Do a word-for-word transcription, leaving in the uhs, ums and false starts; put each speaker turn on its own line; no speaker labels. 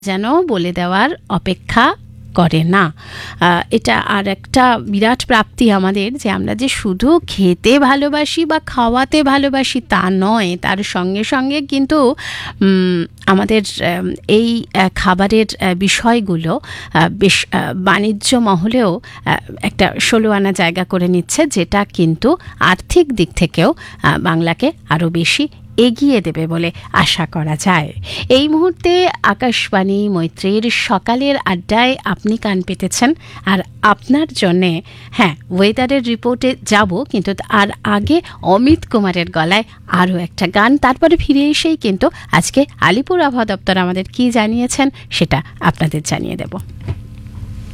যেন বলে দেওয়ার অপেক্ষা করে না। এটা আর একটা বিরাট প্রাপ্তি আমাদের, যে আমরা যে শুধু খেতে ভালোবাসি বা খাওয়াতে ভালোবাসি তা নয়, তার সঙ্গে সঙ্গে কিন্তু আমাদের এই খাবারের বিষয়গুলো বেশ বাণিজ্য মহলেও একটা ষোলো আনা জায়গা করে নিচ্ছে, যেটা কিন্তু আর্থিক দিক থেকেও বাংলাকে আরও বেশি এগিয়ে দেবে বলে আশা করা যায়। এই মুহূর্তে আকাশবাণী মৈত্রীর সকালের আড্ডায় আপনি কান পেতেছেন, আর আপনার জন্যে হ্যাঁ ওয়েদারের রিপোর্টে যাব, কিন্তু আর আগে অমিত কুমারের গলায় আরও একটা গান, তারপরে ফিরে এসেই কিন্তু আজকে আলিপুর আবহাওয়া দপ্তর আমাদের কী জানিয়েছেন সেটা আপনাদের জানিয়ে দেব।